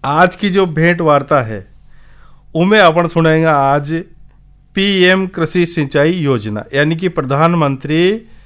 आज की जो भेंट वार्ता है उमें अपन सुनेंगे आज पीएम कृषि सिंचाई योजना यानी कि प्रधानमंत्री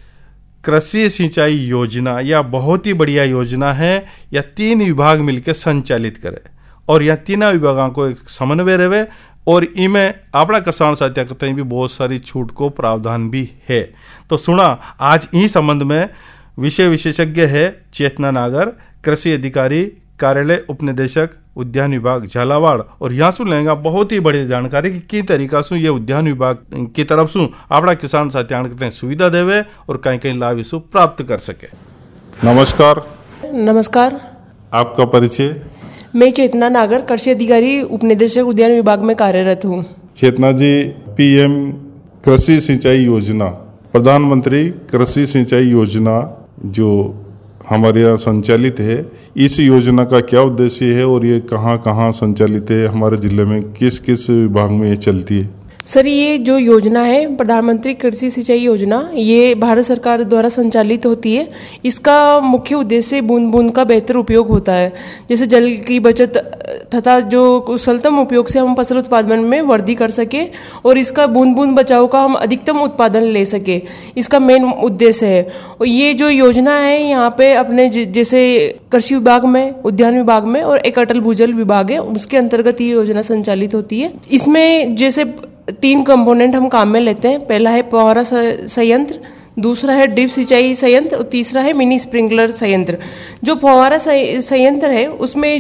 कृषि सिंचाई योजना। यह बहुत ही बढ़िया योजना है। यह 3 विभाग मिलकर संचालित करे और यह तीनों विभागों को एक समन्वय रहे और इनमें अपना किसान साथी करते भी बहुत सारी छूट को प्रावधान भी है। तो सुना आज इस संबंध में विषय विशेषज्ञ है चेतना नागर, कृषि अधिकारी कार्यालय उपनिदेशक उद्यान विभाग झालावाड़, और यहाँ सुन लेंगे बहुत ही बड़ी जानकारी कि किस तरीका से ये उद्यान विभाग की तरफ से अपना किसान साथी सुविधा देवे और कहीं कहीं लाभ इसको प्राप्त कर सके। नमस्कार। नमस्कार। आपका परिचय? मैं चेतना नागर, कृषि अधिकारी उपनिदेशक उद्यान विभाग में कार्यरत हूँ। चेतना जी, पीएम कृषि सिंचाई योजना, प्रधानमंत्री कृषि सिंचाई योजना जो हमारे यहाँ संचालित है, इस योजना का क्या उद्देश्य है और ये कहाँ कहाँ संचालित है, हमारे जिले में किस किस विभाग में ये चलती है? सर, ये जो योजना है प्रधानमंत्री कृषि सिंचाई योजना, ये भारत सरकार द्वारा संचालित होती है। इसका मुख्य उद्देश्य बूंद बूंद का बेहतर उपयोग होता है। जैसे जल की बचत तथा जो कुशलतम उपयोग से हम फसल उत्पादन में वृद्धि कर सके और इसका बूंद बूंद बचाव का हम अधिकतम उत्पादन ले सके, इसका मेन उद्देश्य है। और ये जो योजना है यहाँ पे अपने जैसे कृषि विभाग में, उद्यान विभाग में और एक अटल भूजल विभाग है, उसके अंतर्गत ये योजना संचालित होती है। इसमें जैसे 3 कंपोनेंट हम काम में लेते हैं। पहला है फव्वारा संयंत्र, दूसरा है ड्रिप सिंचाई संयंत्र और तीसरा है मिनी स्प्रिंकलर संयंत्र। जो फव्वारा संयंत्र है उसमें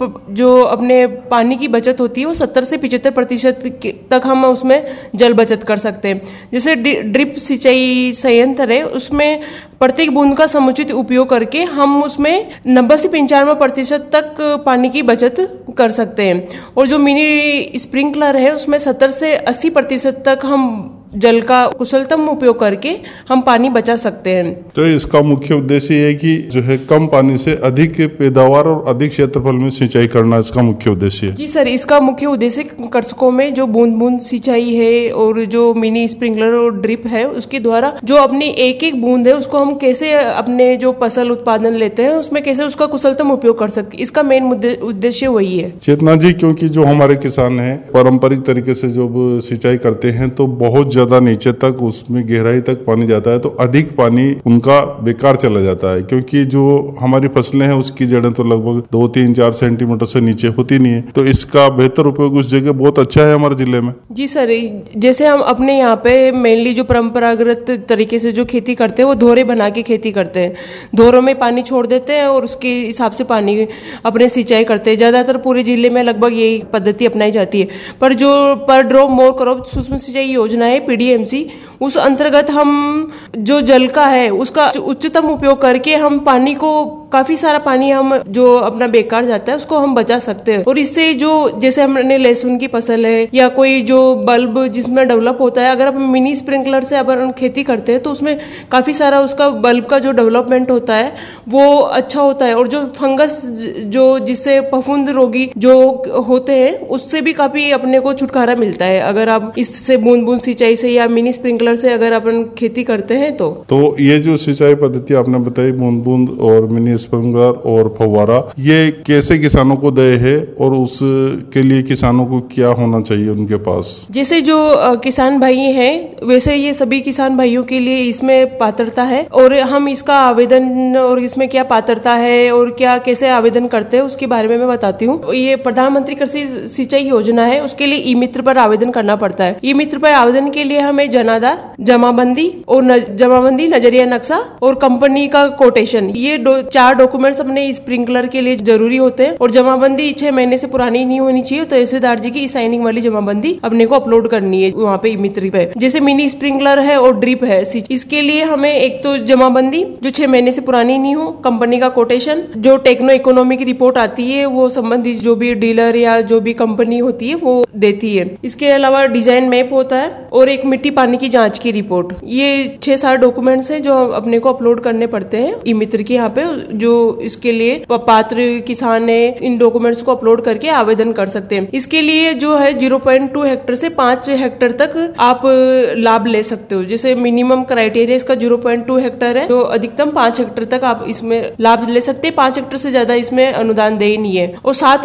जो अपने पानी की बचत होती है वो 70 से 75% तक हम उसमें जल बचत कर सकते हैं। जैसे ड्रिप सिंचाई संयंत्र है उसमें प्रत्येक बूंद का समुचित उपयोग करके हम उसमें 90 से 95% तक पानी की बचत कर सकते हैं। और जो मिनी स्प्रिंकलर है उसमें 70 से 80% तक हम जल का कुशलतम उपयोग करके हम पानी बचा सकते हैं। तो इसका मुख्य उद्देश्य है कि जो है कम पानी से अधिक पैदावार और अधिक क्षेत्रफल में सिंचाई करना इसका मुख्य उद्देश्य है। जी सर, इसका मुख्य उद्देश्य कृषकों में जो बूंद बूंद सिंचाई है और जो मिनी स्प्रिंकलर और ड्रिप है उसके द्वारा जो अपनी एक एक बूंद है उसको हम कैसे अपने जो फसल उत्पादन लेते हैं उसमें कैसे उसका कुशलतम उपयोग कर सके, इसका मेन उद्देश्य वही है। चेतना जी, क्योंकि जो हमारे किसान हैं पारंपरिक तरीके से जो सिंचाई करते हैं तो बहुत ज्यादा नीचे तक उसमें गहराई तक पानी जाता है तो अधिक पानी उनका बेकार चला जाता है, क्योंकि जो हमारी फसलें हैं उसकी जड़ें तो लगभग 2-3-4 सेंटीमीटर से नीचे होती नहीं है। तो इसका बेहतर उपयोग उस जगह बहुत अच्छा है हमारे जिले में। जी सर, जैसे हम अपने यहाँ पे मेनली जो परंपरागत तरीके से जो खेती करते हैं वो धोरे बना के खेती करते हैं। धोरों में पानी छोड़ देते हैं और उसके हिसाब से पानी अपने सिंचाई करते हैं। ज्यादातर पूरे जिले में लगभग यही पद्धति अपनाई जाती है। पर जो पर ड्रॉप मोर क्रॉप सूक्ष्म सिंचाई योजना है PDMC, उस अंतर्गत हम जो जल का है उसका उच्चतम उपयोग करके हम पानी को, काफी सारा पानी हम जो अपना बेकार जाता है उसको हम बचा सकते हैं। और इससे जो जैसे हमने लहसुन की फसल है या कोई जो बल्ब जिसमें डेवलप होता है, अगर हम मिनी स्प्रिंकलर से अगर हम खेती करते हैं तो उसमें काफी सारा उसका बल्ब का जो डेवलपमेंट होता है वो अच्छा होता है। और जो फंगस जो जिससे फफूंद रोगी जो होते हैं उससे भी काफी अपने को छुटकारा मिलता है अगर आप इससे बूंद बूंद सिंचाई से या मिनी स्प्रिंकलर से अगर अपन खेती करते हैं तो ये जो सिंचाई पद्धति आपने बताई बूंद बूंद और मिनी स्प्रिंकलर और फव्वारा, ये कैसे किसानों को दे है और उसके लिए किसानों को क्या होना चाहिए उनके पास? जैसे जो किसान भाई हैं वैसे ये सभी किसान भाइयों के लिए इसमें पात्रता है और हम इसका आवेदन और इसमें क्या पात्रता है और क्या कैसे आवेदन करते हैं उसके बारे में मैं बताती हूँ। ये प्रधानमंत्री कृषि सिंचाई योजना है, उसके लिए ई मित्र पर आवेदन करना पड़ता है। ई मित्र पर आवेदन के लिए हमें जनाधार, जमाबंदी और जमाबंदी, नजरिया नक्शा और कंपनी का कोटेशन, ये 4 डॉक्यूमेंट्स अपने स्प्रिंकलर के लिए जरूरी होते हैं। और जमाबंदी 6 महीने से पुरानी नहीं होनी चाहिए, तो तहसीलदार जी की साइनिंग वाली जमाबंदी अपने को अपलोड करनी है वहाँ पे मित्र पे। जैसे मिनी स्प्रिंकलर है और ड्रिप है, इसके लिए हमें एक तो जमाबंदी जो 6 महीने से पुरानी नहीं हो, कंपनी का कोटेशन, जो टेक्नो इकोनॉमी की रिपोर्ट आती है वो संबंधित जो भी डीलर या जो भी कंपनी होती है वो देती है। इसके अलावा डिजाइन मैप होता है और एक मिट्टी पानी की जांच की रिपोर्ट। ये 6-7 डॉक्यूमेंट्स हैं जो अपने को अपलोड करने पड़ते हैं ई मित्र के यहाँ पे। जो इसके लिए पात्र किसान है इन डॉक्यूमेंट्स को अपलोड करके आवेदन कर सकते हैं। इसके लिए जो है 0.2 हेक्टेयर से 5 हेक्टेयर तक आप लाभ ले सकते हो। जैसे मिनिमम क्राइटेरिया इसका 0.2 हेक्टेयर है, तो अधिकतम 5 हेक्टेयर तक आप इसमें लाभ ले सकते हैं। 5 हेक्टेयर से ज्यादा इसमें अनुदान दे ही नहीं है। और 7